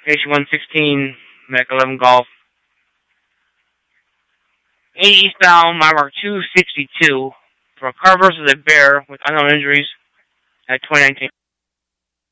Location 116, Mech 11 Golf. 8 eastbound, mile mark 262, for a car versus a bear with unknown injuries at 2019.